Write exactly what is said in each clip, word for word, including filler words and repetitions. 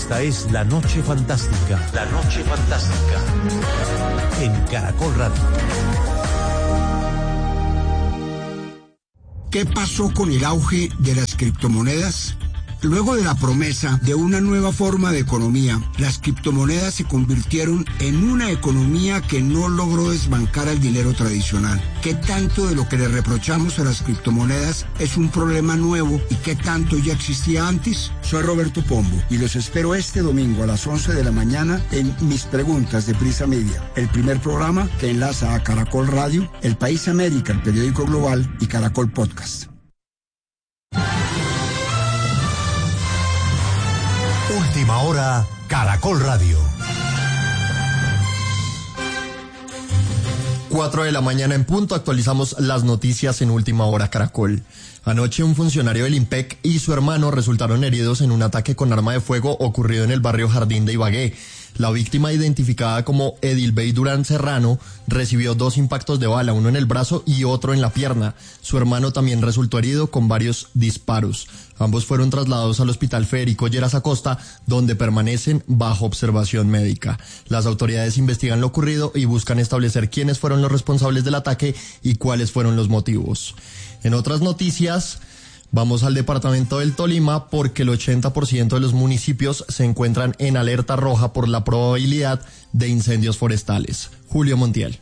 Esta es La Noche Fantástica. La Noche Fantástica. En Caracol Radio. ¿Qué pasó con el auge de las criptomonedas? Luego de la promesa de una nueva forma de economía, las criptomonedas se convirtieron en una economía que no logró desbancar al dinero tradicional. ¿Qué tanto de lo que le reprochamos a las criptomonedas es un problema nuevo y qué tanto ya existía antes? Soy Roberto Pombo y los espero este domingo a las once de la mañana en Mis Preguntas de Prisa Media, el primer programa que enlaza a Caracol Radio, El País América, el periódico global y Caracol Podcast. Última hora, Caracol Radio. Cuatro de la mañana en punto, actualizamos las noticias en Última Hora Caracol. Anoche un funcionario del IMPEC y su hermano resultaron heridos en un ataque con arma de fuego ocurrido en el barrio Jardín de Ibagué. La víctima, identificada como Edilbey Durán Serrano, recibió dos impactos de bala, uno en el brazo y otro en la pierna. Su hermano también resultó herido con varios disparos. Ambos fueron trasladados al Hospital Federico Lleras Acosta, donde permanecen bajo observación médica. Las autoridades investigan lo ocurrido y buscan establecer quiénes fueron los responsables del ataque y cuáles fueron los motivos. En otras noticias, vamos al departamento del Tolima porque el ochenta por ciento de los municipios se encuentran en alerta roja por la probabilidad de incendios forestales. Julio Montiel.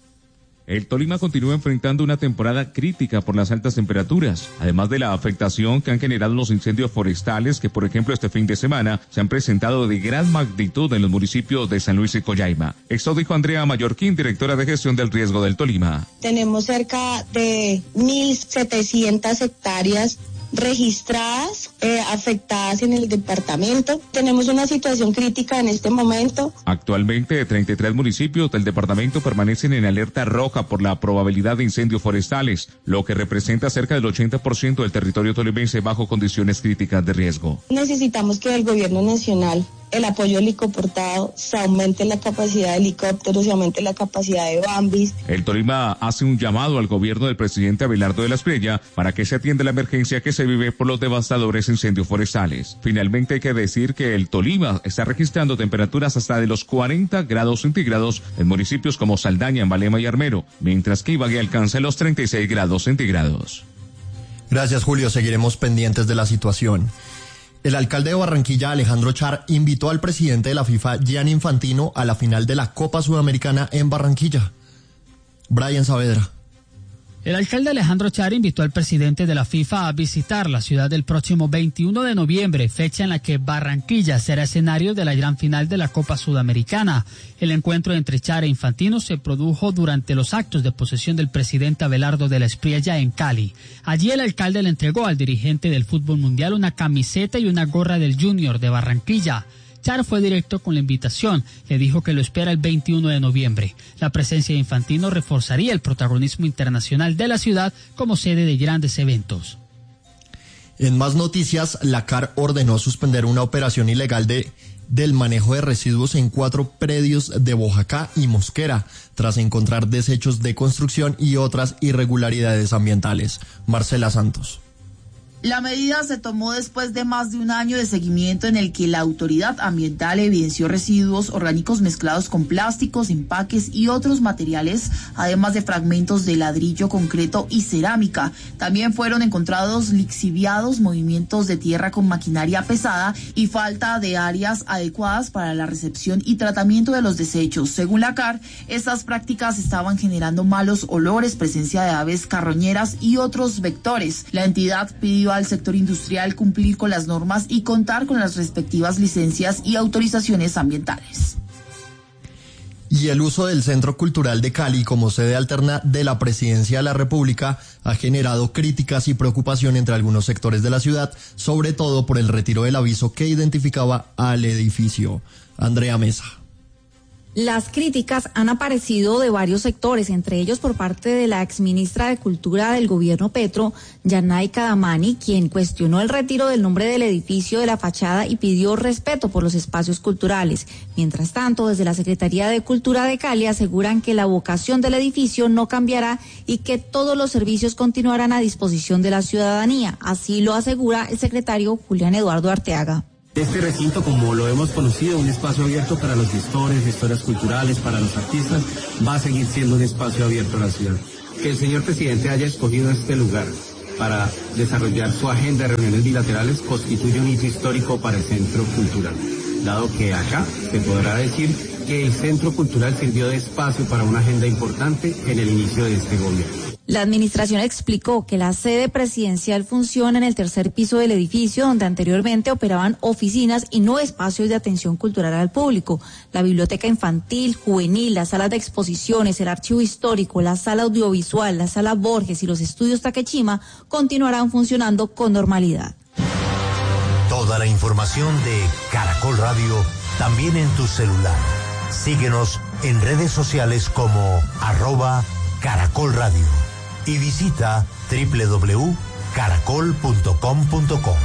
El Tolima continúa enfrentando una temporada crítica por las altas temperaturas, además de la afectación que han generado los incendios forestales que, por ejemplo, este fin de semana se han presentado de gran magnitud en los municipios de San Luis y Collaima. Esto dijo Andrea Mallorquín, directora de gestión del riesgo del Tolima. Tenemos cerca de mil setecientas hectáreas registradas, eh, afectadas en el departamento. Tenemos una situación crítica en este momento. Actualmente, treinta y tres municipios del departamento permanecen en alerta roja por la probabilidad de incendios forestales, lo que representa cerca del ochenta por ciento del territorio tolimense bajo condiciones críticas de riesgo. Necesitamos que el gobierno nacional, el apoyo helicoportado, se aumente la capacidad de helicópteros, se aumente la capacidad de Bambis. El Tolima hace un llamado al gobierno del presidente Abelardo de la Espriella para que se atienda la emergencia que se vive por los devastadores incendios forestales. Finalmente hay que decir que el Tolima está registrando temperaturas hasta de los cuarenta grados centígrados en municipios como Saldaña, Embalema y Armero, mientras que Ibagué alcanza los treinta y seis grados centígrados. Gracias, Julio. Seguiremos pendientes de la situación. El alcalde de Barranquilla, Alejandro Char, invitó al presidente de la FIFA, Gianni Infantino, a la final de la Copa Sudamericana en Barranquilla. Brian Saavedra. El alcalde Alejandro Char invitó al presidente de la FIFA a visitar la ciudad el próximo veintiuno de noviembre, fecha en la que Barranquilla será escenario de la gran final de la Copa Sudamericana. El encuentro entre Char e Infantino se produjo durante los actos de posesión del presidente Abelardo de la Espriella en Cali. Allí el alcalde le entregó al dirigente del fútbol mundial una camiseta y una gorra del Junior de Barranquilla. Char fue directo con la invitación, le dijo que lo espera el veintiuno de noviembre. La presencia de Infantino reforzaría el protagonismo internacional de la ciudad como sede de grandes eventos. En más noticias, la C A R ordenó suspender una operación ilegal de, del manejo de residuos en cuatro predios de Boyacá y Mosquera, tras encontrar desechos de construcción y otras irregularidades ambientales. Marcela Santos. La medida se tomó después de más de un año de seguimiento en el que la autoridad ambiental evidenció residuos orgánicos mezclados con plásticos, empaques y otros materiales, además de fragmentos de ladrillo, concreto y cerámica. También fueron encontrados lixiviados, movimientos de tierra con maquinaria pesada y falta de áreas adecuadas para la recepción y tratamiento de los desechos. Según la C A R, estas prácticas estaban generando malos olores, presencia de aves carroñeras y otros vectores. La entidad pidió al sector industrial cumplir con las normas y contar con las respectivas licencias y autorizaciones ambientales. Y el uso del Centro Cultural de Cali como sede alterna de la Presidencia de la República ha generado críticas y preocupación entre algunos sectores de la ciudad, sobre todo por el retiro del aviso que identificaba al edificio. Andrea Mesa. Las críticas han aparecido de varios sectores, entre ellos por parte de la exministra de Cultura del gobierno Petro, Yanay Kadamani, quien cuestionó el retiro del nombre del edificio de la fachada y pidió respeto por los espacios culturales. Mientras tanto, desde la Secretaría de Cultura de Cali aseguran que la vocación del edificio no cambiará y que todos los servicios continuarán a disposición de la ciudadanía. Así lo asegura el secretario Julián Eduardo Arteaga. Este recinto, como lo hemos conocido, un espacio abierto para los gestores, gestoras culturales, para los artistas, va a seguir siendo un espacio abierto a la ciudad. Que el señor presidente haya escogido este lugar para desarrollar su agenda de reuniones bilaterales constituye un hito histórico para el Centro Cultural, dado que acá se podrá decir que el Centro Cultural sirvió de espacio para una agenda importante en el inicio de este gobierno. La administración explicó que la sede presidencial funciona en el tercer piso del edificio, donde anteriormente operaban oficinas y no espacios de atención cultural al público. La biblioteca infantil, juvenil, las salas de exposiciones, el archivo histórico, la sala audiovisual, la sala Borges y los estudios Takeshima continuarán funcionando con normalidad. Toda la información de Caracol Radio también en tu celular. Síguenos en redes sociales como arroba Caracol Radio y visita doble u doble u doble u punto caracol punto com punto co.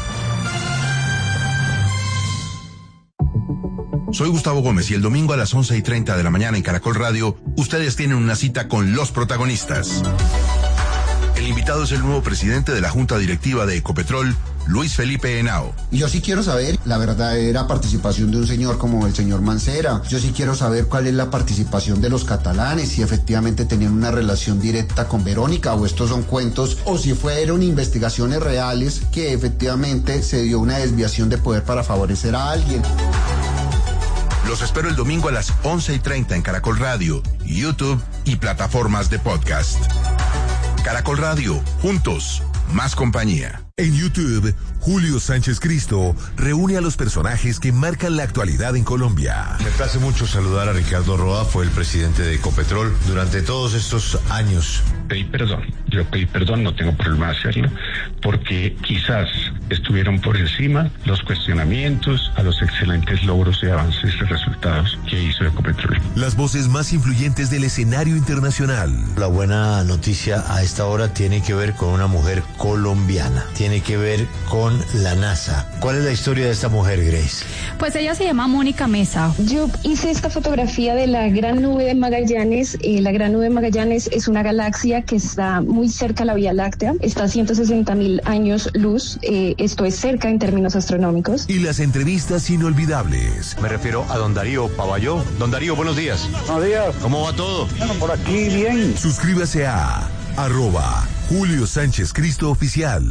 Soy Gustavo Gómez y el domingo a las once y treinta de la mañana en Caracol Radio, ustedes tienen una cita con los protagonistas. El invitado es el nuevo presidente de la Junta Directiva de Ecopetrol, Luis Felipe Henao. Yo sí quiero saber la verdadera participación de un señor como el señor Mancera. Yo sí quiero saber cuál es la participación de los catalanes, si efectivamente tenían una relación directa con Verónica o estos son cuentos, o si fueron investigaciones reales que efectivamente se dio una desviación de poder para favorecer a alguien. Los espero el domingo a las once y treinta en Caracol Radio, YouTube y plataformas de podcast. Caracol Radio, juntos, más compañía. En YouTube, Julio Sánchez Cristo reúne a los personajes que marcan la actualidad en Colombia. Me place mucho saludar a Ricardo Roa, fue el presidente de Ecopetrol durante todos estos años. Pedí perdón, yo pedí perdón, no tengo problema de hacerlo, porque quizás estuvieron por encima los cuestionamientos a los excelentes logros y avances y resultados que hizo Ecopetrol. Las voces más influyentes del escenario internacional. La buena noticia a esta hora tiene que ver con una mujer colombiana. Tiene que ver con la NASA. ¿Cuál es la historia de esta mujer, Grace? Pues ella se llama Mónica Mesa. Yo hice esta fotografía de la Gran Nube de Magallanes. Eh, la Gran Nube de Magallanes es una galaxia que está muy cerca a la Vía Láctea. Está a ciento sesenta mil años luz. Eh, esto es cerca en términos astronómicos. Y las entrevistas inolvidables. Me refiero a don Darío Pavalló. Don Darío, buenos días. Buenos días. ¿Cómo va todo? Bueno, por aquí bien. Suscríbase a arroba Julio Sánchez Cristo Oficial.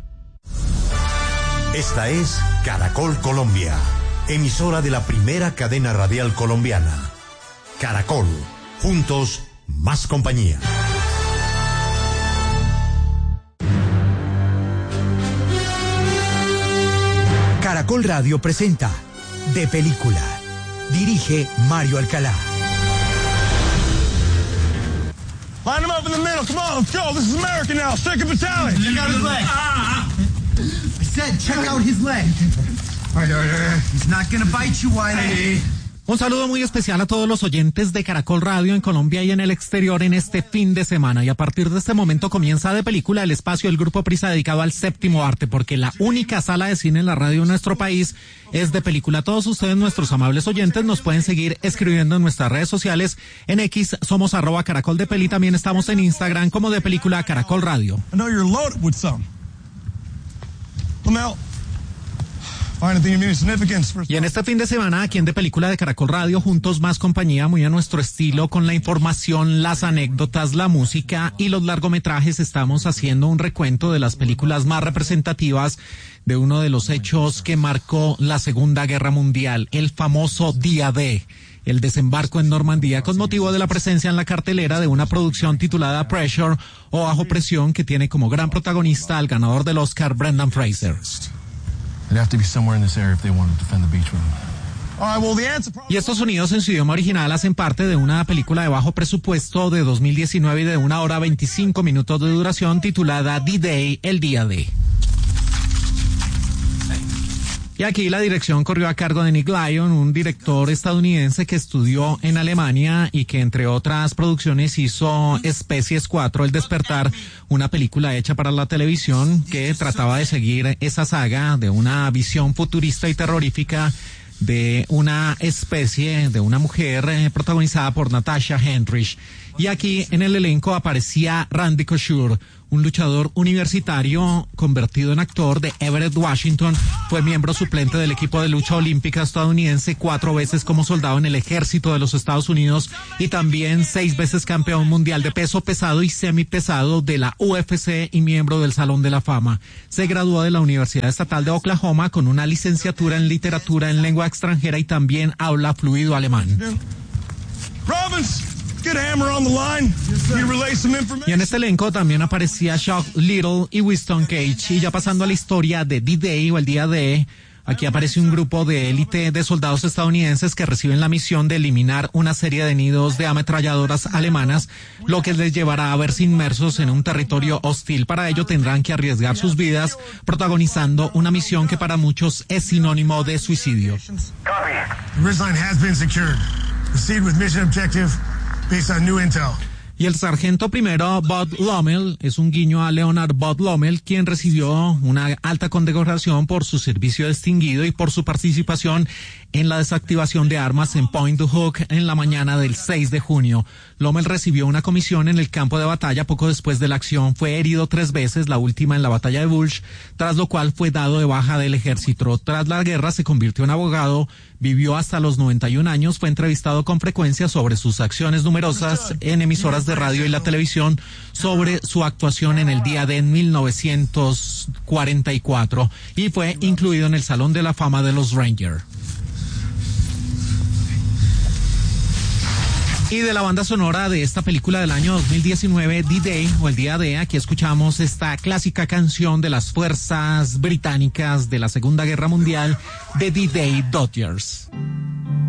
Esta es Caracol Colombia, emisora de la primera cadena radial colombiana. Caracol, juntos, más compañía. Caracol Radio presenta De Película. Dirige Mario Alcalá. Line them up in the middle. Come on, let's go. This is America now. Second Battalion. Check out his leg. I said, check out his leg. All right, all right, all right. He's not gonna bite you, Wiley. Hey. Un saludo muy especial a todos los oyentes de Caracol Radio en Colombia y en el exterior en este fin de semana. Y a partir de este momento comienza De Película, el espacio del Grupo Prisa dedicado al séptimo arte, porque la única sala de cine en la radio en nuestro país es De Película. Todos ustedes, nuestros amables oyentes, nos pueden seguir escribiendo en nuestras redes sociales. En X somos arroba Caracol de Peli. También estamos en Instagram como De Película Caracol Radio. I know you're loaded with some. Well, now, y en este fin de semana, aquí en De Película de Caracol Radio, juntos más compañía, muy a nuestro estilo, con la información, las anécdotas, la música y los largometrajes, estamos haciendo un recuento de las películas más representativas de uno de los hechos que marcó la Segunda Guerra Mundial, el famoso Día D, el desembarco en Normandía, con motivo de la presencia en la cartelera de una producción titulada Pressure o Bajo Presión, que tiene como gran protagonista al ganador del Oscar, Brendan Fraser. Y estos sonidos en su idioma original hacen parte de una película de bajo presupuesto de dos mil diecinueve y de una hora veinticinco minutos de duración titulada D-Day, el Día D. Y aquí la dirección corrió a cargo de Nick Lyon, un director estadounidense que estudió en Alemania y que, entre otras producciones, hizo Especies cuatro, El Despertar, una película hecha para la televisión que trataba de seguir esa saga de una visión futurista y terrorífica de una especie, de una mujer eh, protagonizada por Natasha Henstridge. Y aquí en el elenco aparecía Randy Couture, un luchador universitario convertido en actor de Everett, Washington. Fue miembro suplente del equipo de lucha olímpica estadounidense, cuatro veces como soldado en el ejército de los Estados Unidos y también seis veces campeón mundial de peso pesado y semipesado de la U F C y miembro del Salón de la Fama. Se graduó de la Universidad Estatal de Oklahoma con una licenciatura en literatura en lengua extranjera y también habla fluido alemán. Robbins, get a hammer on the line. You relay some information. Y en este elenco también aparecía Chuck Little y Winston Cage. Y ya pasando a la historia de D-Day o el día D, aquí aparece un grupo de élite de soldados estadounidenses que reciben la misión de eliminar una serie de nidos de ametralladoras alemanas, lo que les llevará a verse inmersos en un territorio hostil. Para ello tendrán que arriesgar sus vidas, protagonizando una misión que para muchos es sinónimo de suicidio. The ridgeline has been secured. Proceed with mission objective based on new intel. Y el sargento primero Bud Lommel es un guiño a Leonard Bud Lommel, quien recibió una alta condecoración por su servicio distinguido y por su participación en la desactivación de armas en Point du Hoc en la mañana del seis de junio. Lommel recibió una comisión en el campo de batalla poco después de la acción. Fue herido tres veces, la última en la batalla de Bulge, tras lo cual fue dado de baja del ejército. Tras la guerra se convirtió en abogado, vivió hasta los noventa y un años, fue entrevistado con frecuencia sobre sus acciones numerosas en emisoras de radio y la televisión, sobre su actuación en el día de en mil novecientos cuarenta y cuatro y fue incluido en el Salón de la Fama de los Rangers. Y de la banda sonora de esta película del año dos mil diecinueve, D-Day o el día D, aquí escuchamos esta clásica canción de las fuerzas británicas de la Segunda Guerra Mundial, de D-Day Dodgers.